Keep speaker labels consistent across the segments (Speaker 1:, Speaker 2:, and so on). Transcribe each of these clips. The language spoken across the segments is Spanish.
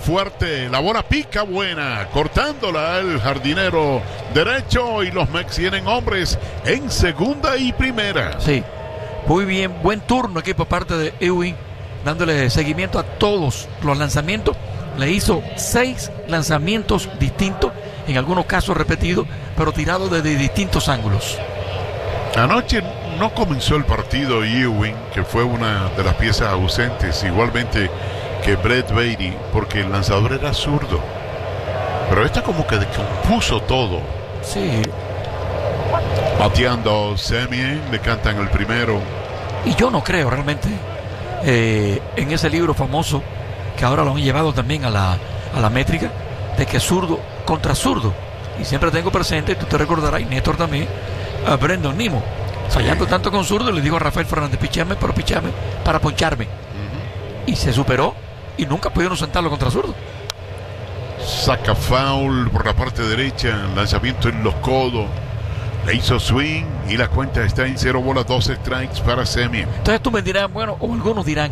Speaker 1: fuerte, la bola pica buena, cortándola el jardinero derecho, y los Mets tienen hombres en segunda y primera.
Speaker 2: Sí, muy bien, buen turno aquí por parte de Ewing, dándole seguimiento a todos los lanzamientos. Le hizo 6 lanzamientos distintos, en algunos casos repetidos, pero tirados desde distintos ángulos.
Speaker 1: Anoche no comenzó el partido Ewing, que fue una de las piezas ausentes, igualmente que Brett Baty, porque el lanzador era zurdo. Pero esta como que descompuso todo.
Speaker 2: Sí.
Speaker 1: Bateando Semien, le cantan el primero.
Speaker 2: Y yo no creo realmente en ese libro famoso, que ahora lo han llevado también a la métrica, de que zurdo contra zurdo. Y siempre tengo presente, tú te recordarás, y Néstor también, a Brendan Nimmo, fallando tanto con zurdo, le digo a Rafael Fernández, pichame para poncharme. Y se superó y nunca pudieron sentarlo contra zurdo.
Speaker 1: Saca foul por la parte derecha, lanzamiento en los codos, le hizo swing y la cuenta está en 0 bolas, 2 strikes para Semien.
Speaker 2: Entonces tú me dirás, bueno, o algunos dirán,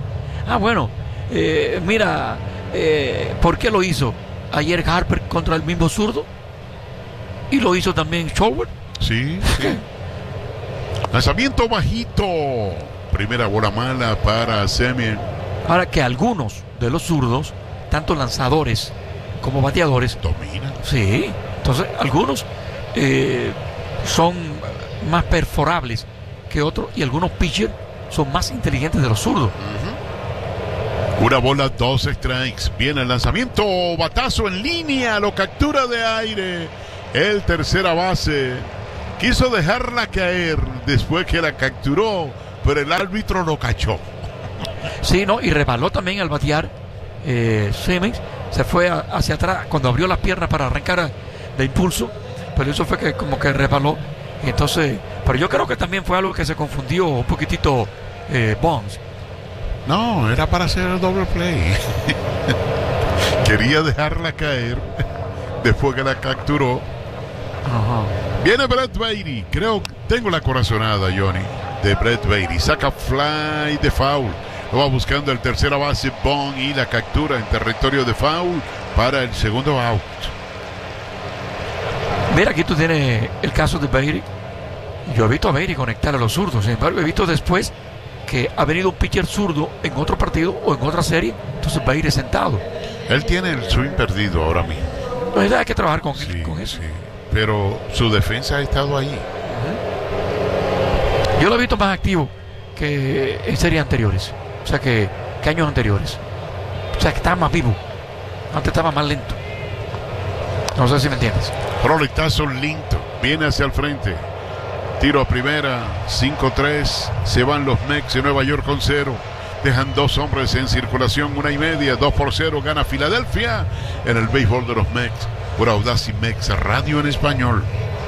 Speaker 2: mira, ¿por qué lo hizo ayer Harper contra el mismo zurdo? Y lo hizo también Schwarber.
Speaker 1: Sí. Lanzamiento bajito, primera bola mala para Semien.
Speaker 2: Ahora que algunos de los zurdos, tanto lanzadores como bateadores,
Speaker 1: dominan.
Speaker 2: Sí, entonces algunos son más perforables que otros, y algunos pitchers son más inteligentes de los zurdos.
Speaker 1: Una bola, 2 strikes. Viene el lanzamiento, batazo en línea, lo captura de aire el tercera base. Quiso dejarla caer después que la capturó, pero el árbitro lo cachó.
Speaker 2: Sí, no, y resbaló también al batear. Simmons se fue hacia atrás cuando abrió las piernas para arrancar de impulso, pero eso fue que como que resbaló. Entonces, pero yo creo que también fue algo que se confundió un poquitito Bonds.
Speaker 1: No, era para hacer el doble play. Quería dejarla caer después que la capturó. Viene Brett Baty. Creo que tengo la corazonada, Johnny, de Brett Baty. Saca fly de foul. Lo va buscando el tercera base Bond, y la captura en territorio de foul para el segundo out.
Speaker 2: Mira, aquí tú tienes el caso de Baty. Yo he visto a Baty conectar a los zurdos. Sin embargo, he visto después que ha venido un pitcher zurdo en otro partido o en otra serie, entonces Baty sentado.
Speaker 1: Él tiene el swing perdido ahora mismo.
Speaker 2: Entonces hay que trabajar con eso.
Speaker 1: Sí. Pero su defensa ha estado ahí.
Speaker 2: Yo lo he visto más activo que en series anteriores. O sea, que años anteriores. O sea, que estaba más vivo. Antes estaba más lento. No sé si me entiendes.
Speaker 1: Roletazo lento. Viene hacia el frente. Tiro a primera. 5-3. Se van los Mets de Nueva York con 0. Dejan 2 hombres en circulación. 1.5. 2-0. Gana Filadelfia en el béisbol de los Mets. Por Audacy Mets Radio en español.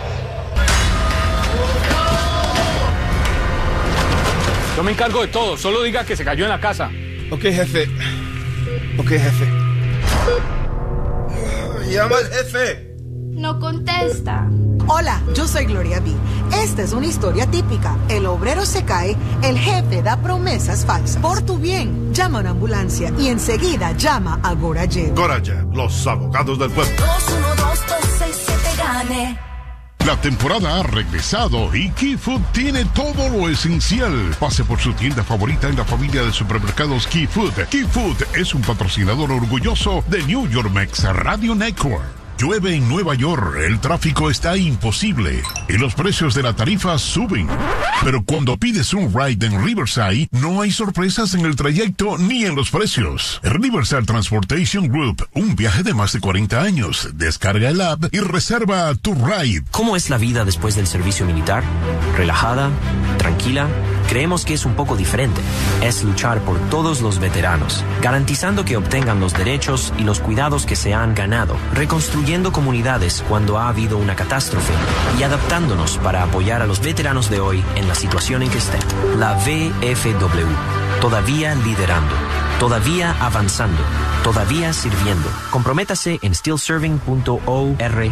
Speaker 3: Yo me encargo de todo, solo diga que se cayó en la casa.
Speaker 4: Ok, jefe. Llama al jefe.
Speaker 5: No contesta.
Speaker 6: Hola, yo soy Gloria B. Esta es una historia típica. El obrero se cae, el jefe da promesas falsas. Por tu bien, llama a una ambulancia y enseguida llama a Gorayet.
Speaker 7: Gorayet, los abogados del pueblo.
Speaker 8: 212-267 gane.
Speaker 7: La temporada ha regresado y Key Food tiene todo lo esencial. Pase por su tienda favorita en la familia de supermercados Key Food. Key Food es un patrocinador orgulloso de New York Mets Radio Network. Llueve en Nueva York, el tráfico está imposible y los precios de la tarifa suben. Pero cuando pides un ride en Riverside, no hay sorpresas en el trayecto ni en los precios. Riverside Transportation Group, un viaje de más de 40 años. Descarga el app y reserva tu ride.
Speaker 9: ¿Cómo es la vida después del servicio militar? ¿Relajada? ¿Tranquila? Creemos que es un poco diferente. Es luchar por todos los veteranos, garantizando que obtengan los derechos y los cuidados que se han ganado, reconstruyendo comunidades cuando ha habido una catástrofe y adaptándonos para apoyar a los veteranos de hoy en la situación en que estén. La VFW, todavía liderando, todavía avanzando, todavía sirviendo. Comprométase en stillserving.org.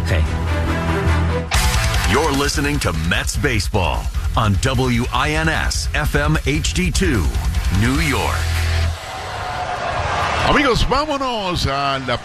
Speaker 10: You're listening to Mets Baseball on WINS FM HD2, New York.
Speaker 1: Amigos, vámonos a la